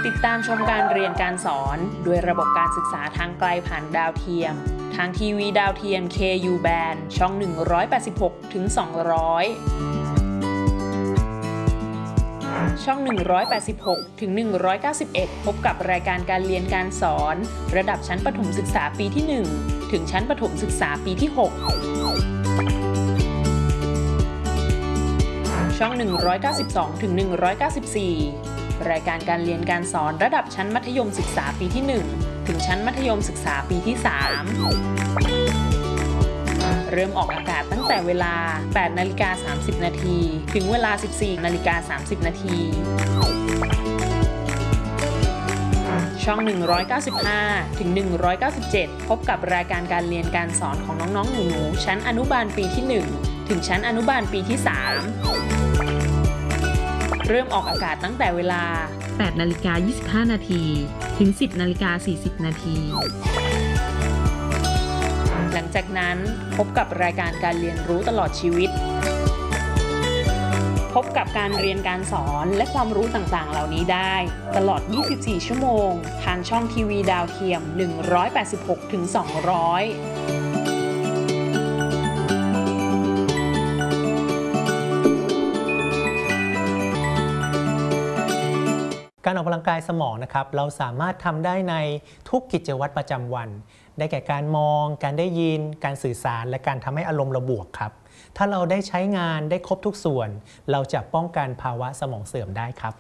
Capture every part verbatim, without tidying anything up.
ติดตามชมการเรียนการสอนด้วยระบบการศึกษาทางไกลผ่านดาวเทียมทางทีวีดาวเทียม เค ยู Band ช่อง หนึ่งร้อยแปดสิบหกถึงสองร้อย ช่อง หนึ่งร้อยแปดสิบหกถึงหนึ่งร้อยเก้าสิบเอ็ด พบกับรายการการเรียนการสอนระดับชั้นประถมศึกษาปีที่ หนึ่ง ถึงชั้นประถมศึกษาปีที่ หก ช่อง หนึ่งร้อยเก้าสิบสองถึงหนึ่งร้อยเก้าสิบสี่ รายการการเรียนการสอนระดับชั้นมัธยมศึกษาปีที่ หนึ่ง ถึงชั้นมัธยมศึกษาปีที่ สาม เริ่มออกอากาศตั้งแต่เวลา แปดนาฬิกาสามสิบนาที ถึงเวลา สิบสี่นาฬิกาสามสิบนาที ช่อง หนึ่งร้อยเก้าสิบห้าถึงหนึ่งร้อยเก้าสิบเจ็ด พบกับรายการการเรียนการสอนของน้องๆหนูๆชั้นอนุบาลปีที่ หนึ่ง ถึงชั้นอนุบาลปีที่ สาม เริ่มออกอากาศตั้งแต่เวลา แปดนาฬิกายี่สิบห้านาที ถึง สิบนาฬิกาสี่สิบนาที หลังจากนั้นพบกับรายการการเรียนรู้ตลอดชีวิต พบกับการเรียนการสอนและความรู้ต่างๆเหล่านี้ได้ตลอด ยี่สิบสี่ ชั่วโมงทางช่องทีวีดาวเทียม หนึ่งร้อยแปดสิบหกถึงสองร้อยการออกกำลังกายสมองนะครับเราสามารถทำได้ในทุกกิจวัตรประจำวันได้แก่การมองการได้ยินการสื่อสารและการทำให้อารมณ์เราบวกครับถ้าเราได้ใช้งานได้ครบทุกส่วนเราจะป้องกันภาวะสมองเสื่อมได้ครับ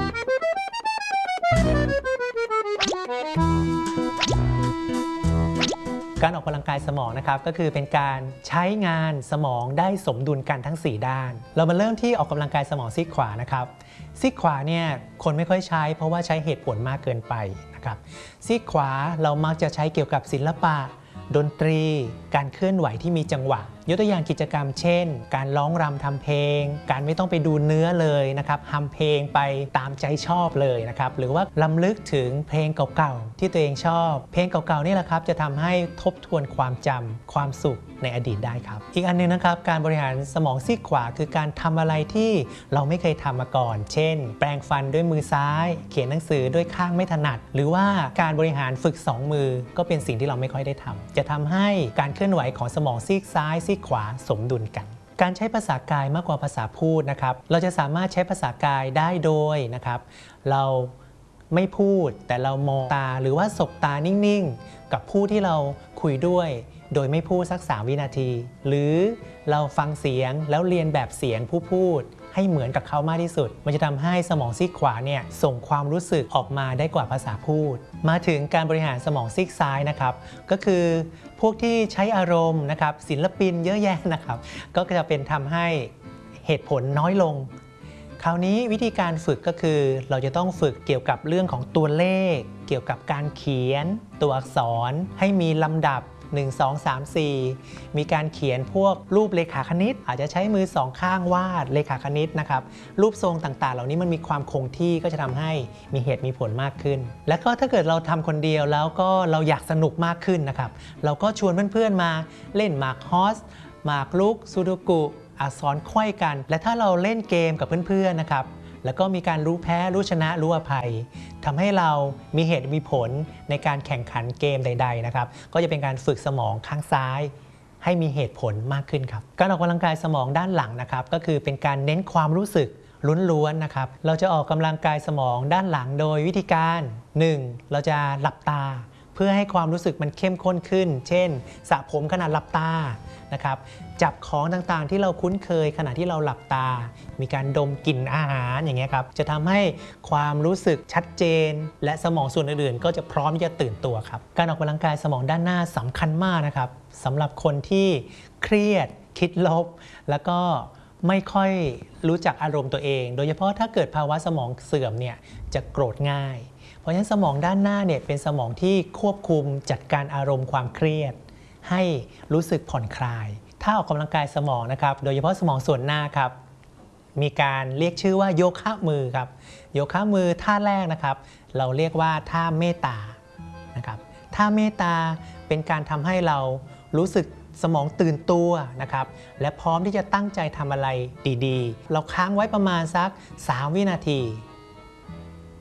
การออกกำลังกายสมองนะครับก็คือเป็นการใช้งานสมองได้สมดุลกันทั้งสี่ด้านเรามาเริ่มที่ออกกำลังกายสมองซีกขวานะครับซีกขวาเนี่ยคนไม่ค่อยใช้เพราะว่าใช้เหตุผลมากเกินไปนะครับซีกขวาเรามักจะใช้เกี่ยวกับศิลปะดนตรีการเคลื่อนไหวที่มีจังหวะยกตัวอย่างกิจกรรมเช่นการร้องรำทำเพลงการไม่ต้องไปดูเนื้อเลยนะครับทำเพลงไปตามใจชอบเลยนะครับหรือว่าล้ำลึกถึงเพลงเก่าๆที่ตัวเองชอบเพลงเก่าๆนี่แหละครับจะทำให้ทบทวนความจำความสุขในอดีตได้ครับอีกอันนึงนะครับการบริหารสมองซีกขวาคือการทำอะไรที่เราไม่เคยทำมาก่อนเช่นแปรงฟันด้วยมือซ้ายเขียนหนังสือด้วยข้างไม่ถนัดหรือว่าการบริหารฝึกสองมือก็เป็นสิ่งที่เราไม่ค่อยได้ทำจะทำให้การเคลื่อนไหวของสมองซีกซ้ายซีกขวาสมดุลกันการใช้ภาษากายมากกว่าภาษาพูดนะครับเราจะสามารถใช้ภาษากายได้โดยนะครับเราไม่พูดแต่เรามองตาหรือว่าสบตานิ่งๆกับผู้ที่เราคุยด้วยโดยไม่พูดสักสามวินาทีหรือเราฟังเสียงแล้วเรียนแบบเสียงผู้พูดให้เหมือนกับเขามากที่สุดมันจะทำให้สมองซีกขวาเนี่ยส่งความรู้สึกออกมาได้กว่าภาษาพูดมาถึงการบริหารสมองซีกซ้ายนะครับก็คือพวกที่ใช้อารมณ์นะครับศิลปินเยอะแยะนะครับก็จะเป็นทำให้เหตุผลน้อยลงคราวนี้วิธีการฝึกก็คือเราจะต้องฝึกเกี่ยวกับเรื่องของตัวเลขเกี่ยวกับการเขียนตัวอักษรให้มีลำดับหนึ่ง สอง สาม สี่ มีการเขียนพวกรูปเลขาคณิตอาจจะใช้มือสองข้างวาดเลขาคณิตนะครับรูปทรงต่างๆเหล่านี้มันมีความคงที่ก็จะทำให้มีเหตุมีผลมากขึ้นแล้วก็ถ้าเกิดเราทำคนเดียวแล้วก็เราอยากสนุกมากขึ้นนะครับเราก็ชวนเพื่อนๆมาเล่นหมากฮอสหมากรุกซูโดกุอักษรไขว้กันและถ้าเราเล่นเกมกับเพื่อนๆนะครับแล้วก็มีการรู้แพ้รู้ชนะรู้อภัยทำให้เรามีเหตุมีผลในการแข่งขันเกมใดๆนะครับก็จะเป็นการฝึกสมองข้างซ้ายให้มีเหตุผลมากขึ้นครับการออกกำลังกายสมองด้านหลังนะครับก็คือเป็นการเน้นความรู้สึกล้วนๆนะครับเราจะออกกำลังกายสมองด้านหลังโดยวิธีการ หนึ่ง เราจะหลับตาเพื่อให้ความรู้สึกมันเข้มข้นขึ้นเช่นสระผมขณะหลับตานะครับจับของต่างๆที่เราคุ้นเคยขณะที่เราหลับตามีการดมกลิ่นอาหารอย่างเงี้ยครับจะทำให้ความรู้สึกชัดเจนและสมองส่วนอื่นๆก็จะพร้อมที่จะตื่นตัวครับการออกกำลังกายสมองด้านหน้าสำคัญมากนะครับสำหรับคนที่เครียดคิดลบแล้วก็ไม่ค่อยรู้จักอารมณ์ตัวเองโดยเฉพาะถ้าเกิดภาวะสมองเสื่อมเนี่ยจะโกรธง่ายเพราะฉะนั้นสมองด้านหน้าเนี่ยเป็นสมองที่ควบคุมจัดการอารมณ์ความเครียดให้รู้สึกผ่อนคลายถ้าออกกำลังกายสมองนะครับโดยเฉพาะสมองส่วนหน้าครับมีการเรียกชื่อว่าโยคะมือครับโยคะมือท่าแรกนะครับเราเรียกว่าท่าเมตตานะครับท่าเมตตาเป็นการทำให้เรารู้สึกสมองตื่นตัวนะครับและพร้อมที่จะตั้งใจทำอะไรดีๆเราค้างไว้ประมาณสักสามวินาที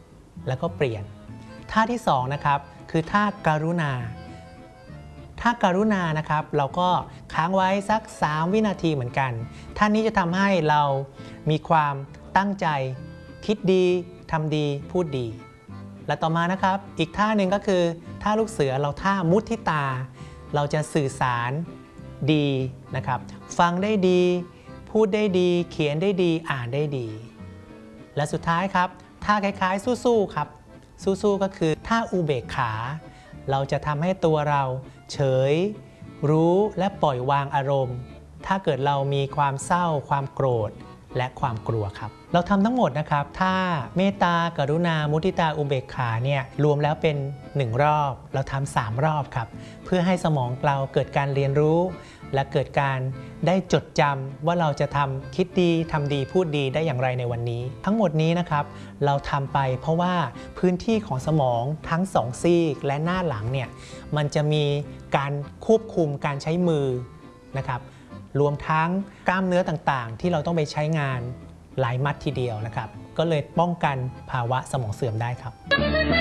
แล้วก็เปลี่ยนท่าที่สองนะครับคือท่าการุณาท่าการุณานะครับเราก็ค้างไว้สักสามวินาทีเหมือนกันท่านี้จะทำให้เรามีความตั้งใจคิดดีทำดีพูดดีและต่อมานะครับอีกท่าหนึ่งก็คือท่าลูกเสือเราท่ามุทิตาเราจะสื่อสารดีนะครับฟังได้ดีพูดได้ดีเขียนได้ดีอ่านได้ดีและสุดท้ายครับท่าคล้ายๆสู้ๆครับสู้ๆก็คือท่าอุเบกขาเราจะทำให้ตัวเราเฉยรู้และปล่อยวางอารมณ์ถ้าเกิดเรามีความเศร้าความโกรธและความกลัวครับเราทำทั้งหมดนะครับถ้าเมตตากรุณามุทิตาอุเบกขาเนี่ยรวมแล้วเป็นหนึ่งรอบเราทำสามรอบครับเพื่อให้สมองเราเกิดการเรียนรู้และเกิดการได้จดจำว่าเราจะทำคิดดีทำดีพูดดีได้อย่างไรในวันนี้ทั้งหมดนี้นะครับเราทำไปเพราะว่าพื้นที่ของสมองทั้งสองซีกและหน้าหลังเนี่ยมันจะมีการควบคุมการใช้มือนะครับรวมทั้งกล้ามเนื้อต่างๆที่เราต้องไปใช้งานหลายมัดทีเดียวนะครับก็เลยป้องกันภาวะสมองเสื่อมได้ครับ